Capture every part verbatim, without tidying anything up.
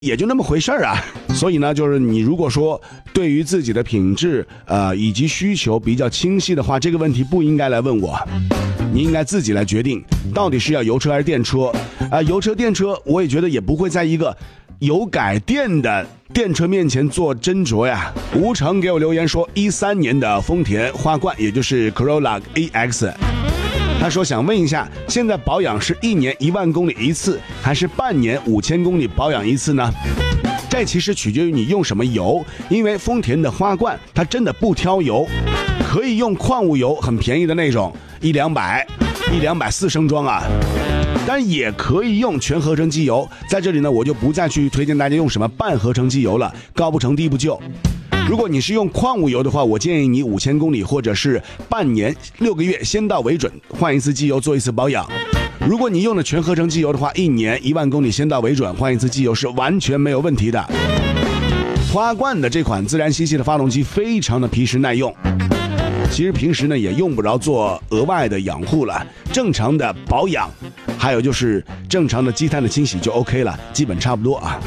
也就那么回事儿啊。所以呢，就是你如果说对于自己的品质呃以及需求比较清晰的话，这个问题不应该来问我，你应该自己来决定到底是要油车还是电车啊、呃。油车电车我也觉得也不会在一个有改电的电车面前做斟酌呀。吴成给我留言说，一三年的丰田花冠，也就是 Corolla A X， 他说想问一下，现在保养是一年一万公里一次，还是半年五千公里保养一次呢？这其实取决于你用什么油，因为丰田的花冠它真的不挑油，可以用矿物油，很便宜的那种，一两百一两百四升装啊。但也可以用全合成机油，在这里呢，我就不再去推荐大家用什么半合成机油了，高不成低不就。如果你是用矿物油的话，我建议你五千公里或者是半年六个月，先到为准，换一次机油做一次保养。如果你用的全合成机油的话，一年一万公里先到为准，换一次机油是完全没有问题的。花冠的这款自然吸气的发动机非常的皮实耐用，其实平时呢也用不着做额外的养护了，正常的保养，还有就是正常的积碳的清洗就 OK 了，基本差不多啊。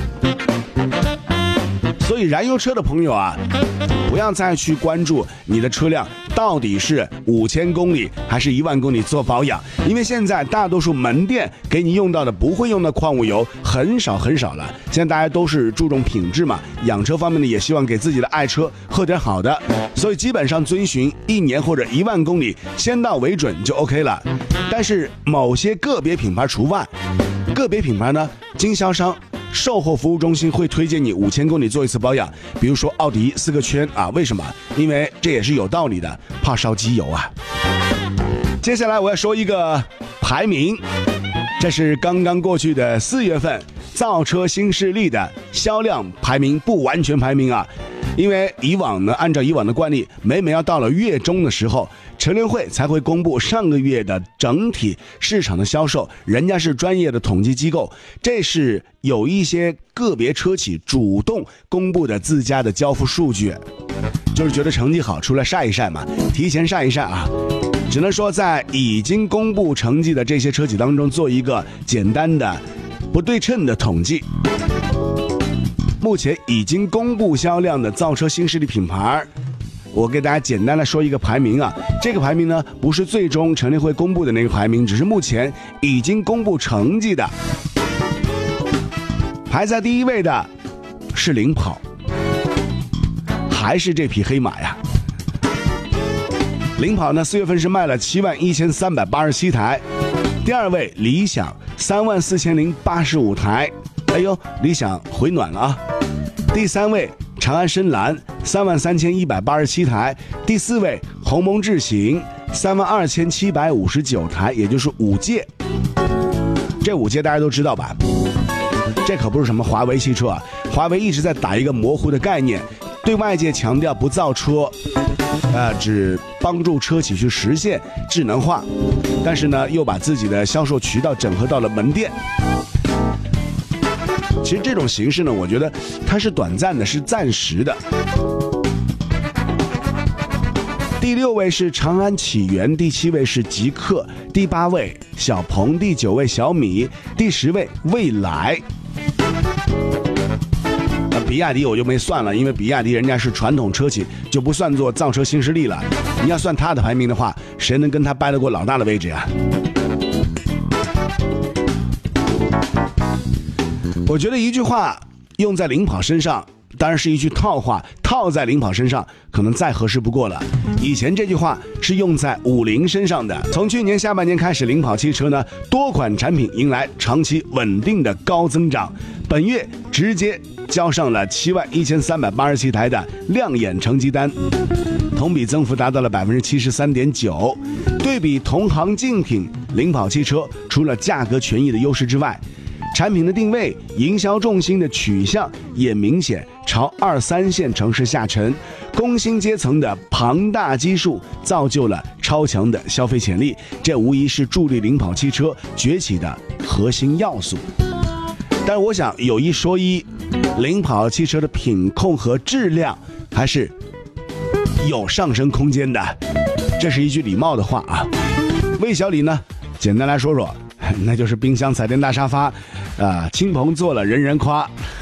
所以燃油车的朋友啊，不要再去关注你的车辆到底是五千公里还是一万公里做保养，因为现在大多数门店给你用到的不会用的矿物油很少很少了。现在大家都是注重品质嘛，养车方面呢也希望给自己的爱车喝点好的，所以基本上遵循一年或者一万公里先到为准就 OK 了。但是某些个别品牌除外，个别品牌呢，经销商售后服务中心会推荐你五千公里做一次保养，比如说奥迪四个圈啊，为什么？因为这也是有道理的，怕烧机油啊。接下来我要说一个排名，这是刚刚过去的四月份造车新势力的销量排名，不完全排名啊。因为以往呢，按照以往的惯例，每每要到了月中的时候，乘联会才会公布上个月的整体市场的销售，人家是专业的统计机构，这是有一些个别车企主动公布的自家的交付数据，就是觉得成绩好出来晒一晒嘛，提前晒一晒啊。只能说在已经公布成绩的这些车企当中做一个简单的不对称的统计。目前已经公布销量的造车新势力品牌，我给大家简单的说一个排名啊。这个排名呢，不是最终乘联会公布的那个排名，只是目前已经公布成绩的。排在第一位的是领跑，还是这匹黑马呀。领跑呢，四月份是卖了七万一千三百八十七台。第二位理想三万四千零八十五台，哎呦，理想回暖了啊。第三位长安深蓝三万三千一百八十七台，第四位鸿蒙智行三万二千七百五十九台，也就是五届。这五届大家都知道吧？这可不是什么华为汽车啊，华为一直在打一个模糊的概念，对外界强调不造车，呃，只帮助车企去实现智能化，但是呢，又把自己的销售渠道整合到了门店。其实这种形式呢，我觉得它是短暂的，是暂时的。第六位是长安启源，第七位是极客，第八位小鹏，第九位小米，第十位蔚来。那比亚迪我就没算了，因为比亚迪人家是传统车企，就不算作造车新势力了。你要算它的排名的话，谁能跟他掰得过老大的位置啊？我觉得一句话用在领跑身上，当然是一句套话，套在领跑身上可能再合适不过了。以前这句话是用在五菱身上的。从去年下半年开始，领跑汽车呢多款产品迎来长期稳定的高增长，本月直接交上了七万一千三百八十七台的亮眼成绩单，同比增幅达到了百分之七十三点九。对比同行竞品，领跑汽车除了价格权益的优势之外，产品的定位、营销重心的取向也明显朝二三线城市下沉，工薪阶层的庞大基数造就了超强的消费潜力，这无疑是助力领跑汽车崛起的核心要素。但我想有一说一，领跑汽车的品控和质量还是有上升空间的，这是一句礼貌的话啊。魏小李呢，简单来说说，那就是冰箱彩电大沙发，啊、呃，亲朋做了人人夸。